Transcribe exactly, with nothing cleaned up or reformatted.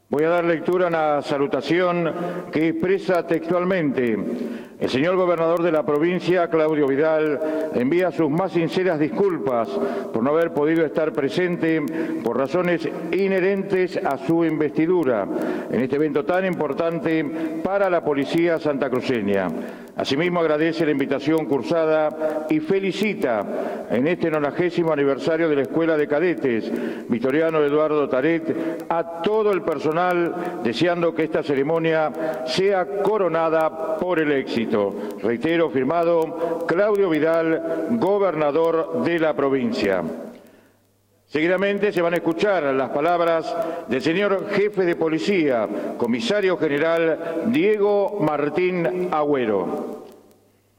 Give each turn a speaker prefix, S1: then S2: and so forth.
S1: Voy a dar lectura a una salutación que expresa textualmente: el señor gobernador de la provincia, Claudio Vidal, envía sus más sinceras disculpas por no haber podido estar presente por razones inherentes a su investidura en este evento tan importante para la policía santacruceña. Asimismo, agradece la invitación cursada y felicita en este nonagésimo aniversario de la Escuela de Cadetes Victoriano Eduardo Taret a todo el personal, deseando que esta ceremonia sea coronada por el éxito. Reitero, firmado Claudio Vidal, gobernador de la provincia. Seguidamente se van a escuchar las palabras del señor jefe de policía, comisario general Diego Martín Agüero.